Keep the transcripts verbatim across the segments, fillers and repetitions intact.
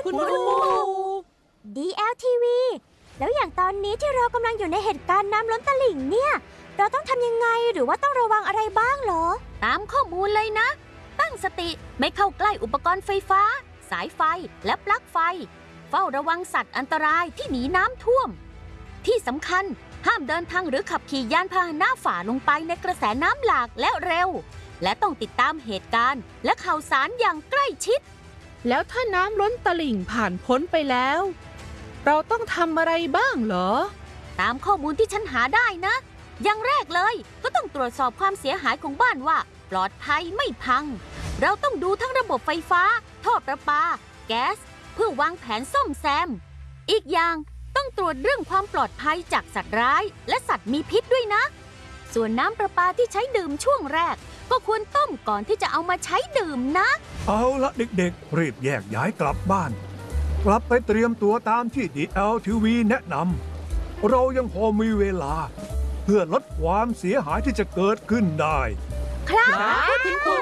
คุณครูดี แอล ที วี แล้วอย่างตอนนี้ที่เรากำลังอยู่ในเหตุการณ์น้ำล้นตลิ่งเนี่ยเราต้องทำยังไงหรือว่าต้องระวังอะไรบ้างเหรอตามข้อมูลเลยนะตั้งสติไม่เข้าใกล้อุปกรณ์ไฟฟ้าสายไฟและปลั๊กไฟเฝ้าระวังสัตว์อันตรายที่หนีน้ำท่วมที่สำคัญห้ามเดินทางหรือขับขี่ยานพาหนะฝ่าลงไปในกระแสน้ำหลากและเร็วและต้องติดตามเหตุการณ์และข่าวสารอย่างใกล้ชิดแล้วถ้าน้ำล้นตลิ่งผ่านพ้นไปแล้วเราต้องทำอะไรบ้างเหรอตามข้อมูลที่ฉันหาได้นะอย่างแรกเลยก็ต้องตรวจสอบความเสียหายของบ้านว่าปลอดภัยไม่พังเราต้องดูทั้งระบบไฟฟ้าท่อประปาแก๊สเพื่อวางแผนซ่อมแซมอีกอย่างต้องตรวจเรื่องความปลอดภัยจากสัตว์ร้ายและสัตว์มีพิษด้วยนะส่วนน้ำประปาที่ใช้ดื่มช่วงแรกก็ควรต้มก่อนที่จะเอามาใช้ดื่มนะเอาละเด็กๆรีบแยกย้ายกลับบ้านกลับไปเตรียมตัวตามที่ ดี แอล ที วี แนะนำเรายังพอมีเวลาเพื่อลดความเสียหายที่จะเกิดขึ้นได้ครับคุณครู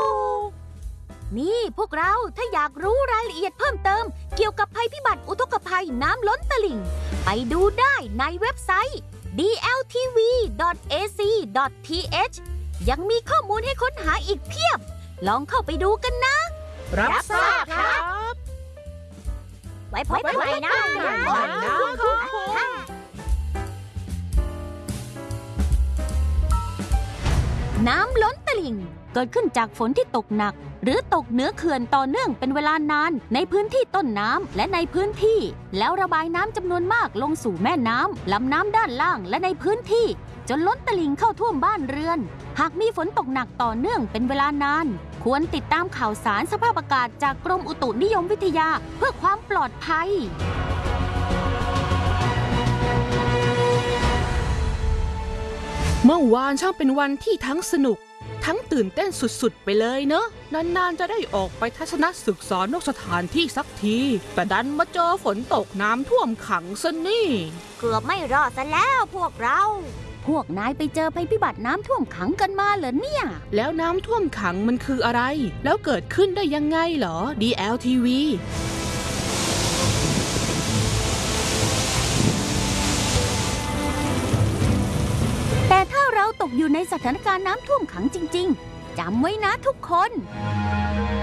นี่พวกเราถ้าอยากรู้รายละเอียดเพิ่มเติมเกี่ยวกับภัยพิบัติอุทกภัยน้ำล้นตลิ่งไปดูได้ในเว็บไซต์ ดี แอล ที วี ดอท เอ ซี ดอท ที เอช ยังมีข้อมูลให้ค้นหาอีกเพียบลองเข้าไปดูกันนะรับทราบครับไว้พบกันใหม่นะน้ำล้นตลิ่งเกิดขึ้นจากฝนที่ตกหนักหรือตกเหนือเขื่อนต่อเนื่องเป็นเวลานานในพื้นที่ต้นน้ำและในพื้นที่แล้วระบายน้ำจำนวนมากลงสู่แม่น้ำลำน้ำด้านล่างและในพื้นที่จนล้นตลิ่งเข้าท่วมบ้านเรือนหากมีฝนตกหนักต่อเนื่องเป็นเวลานานควรติดตามข่าวสารสภาพอากาศจากกรมอุตุนิยมวิทยาเพื่อความปลอดภัยเมื่อวานช่างเป็นวันที่ทั้งสนุกทั้งตื่นเต้นสุดๆไปเลยเนอะนานๆจะได้ออกไปทัศนศึกษานอกสถานที่สักทีแต่ดันมาเจอฝนตกน้ำท่วมขังซะนี่เกือบไม่รอดซะแล้วพวกเราพวกนายไปเจอภัยพิบัติน้ำท่วมขังกันมาเหรอเนี่ยแล้วน้ำท่วมขังมันคืออะไรแล้วเกิดขึ้นได้ยังไงเหรอ ดี แอล ที วีแต่ถ้าเราตกอยู่ในสถานการณ์น้ำท่วมขังจริงๆจำไว้นะทุกคน